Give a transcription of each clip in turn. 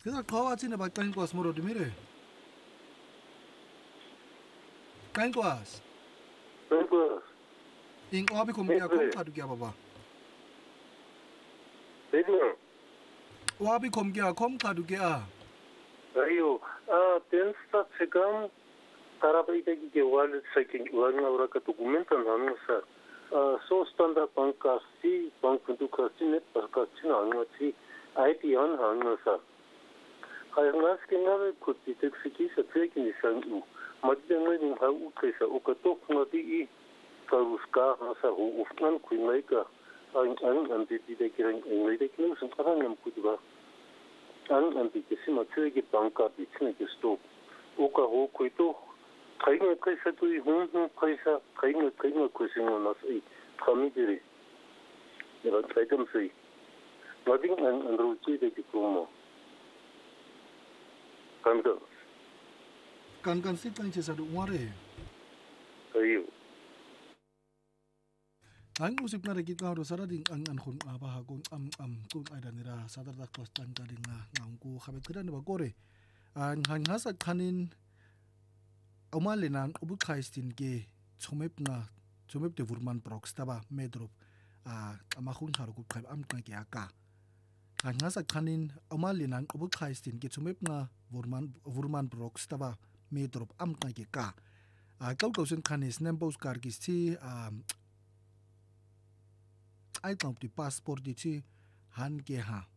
Kisa kawatin na bagtang kwas mo dimire. Kain kwas. Bangkos. Ing obi kumkia kom kadu kya baba. Bangkos. Obi kumkia kom kadu kya. Ayo, tensta sekam tarapita ki wale saking wanga ora ka dokumenta nanu sa. So standard bankasi bankuntukasi net pakasi nanu chi IPN nanu sa. Kaya ngas kengawe kuti teksiki sa teki ni sangu. Maddenga ni ha ukesa ukatok ngati I karuska sa hu ufnan kuinaika ang antiti de kirang ngai de kinu sun karang kutiba. Ang antiti matsugi banka bitne gesto uka ho kuito kainga kaisa tu hun kaisa kainga kusingo nasai kamidiri ya kaitam sei ngading ang ruchi de kikumo kanto Kan sitang chesa du ware. ayo Ang usip na rekit ka sara ding ang kun apa kung kun ada nira sadar da klas tan ka ding ngam ku khabet kira ne bagore. Ang hasa kanin Omalinan ubu kaistin ke chomep de vurman prox taba medrop amahun haruku khab am kan ke aka kanya sa kanin omalinan ubu kaistin ke chomep na vurman prox taba medrop am kan ke ka kau sen kanis nembos kar ki si ai kamp di passport di chi han ke ha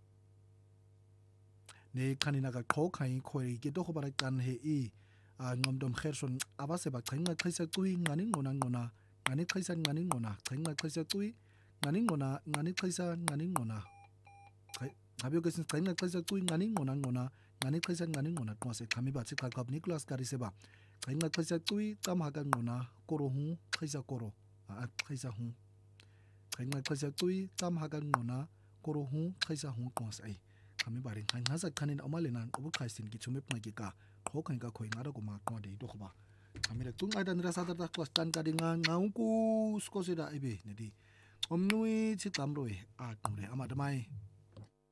ne kanina ka khai khoi ke do khobarak kan he I ngomdom kherson abase ba thainga thaisa tui ngani ngona ngani thaisa ngani ngona thainga thaisa tui ngani ngona ngani thaisa ngani ngona habyo kesin thainga thaisa tui ngani ngona ngani thaisa ngani ngona twase thami ba chikha kap nicholas kari seba thainga thaisa tui tam haga ngona koro hu thaisa koro thaisa hu thainga thaisa tui tam haga ngona koro hu thaisa hu twase ai thami ba ring thainga sa khanin amalenan obu khaisin ki chumep na ki ka khokan ka khoi ngara ko ma ko de do khoba amira tung ai dan rasa ta klas tan ka dinga ngau ku sko se da ibe ne di omnui chi tamroi a ture ama damai